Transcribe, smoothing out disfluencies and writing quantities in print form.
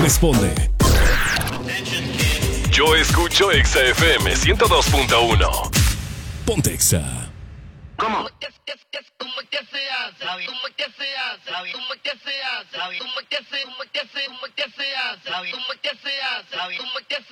responde. Yo escucho Exa FM 102.1. Ponte Exa. ¿Cómo? ¿Cómo que se hace? ¿Cómo que se hace? ¿Cómo que se hace? ¿Cómo que se hace? ¿Cómo que se hace? ¿Cómo que se hace? ¿Cómo que se hace?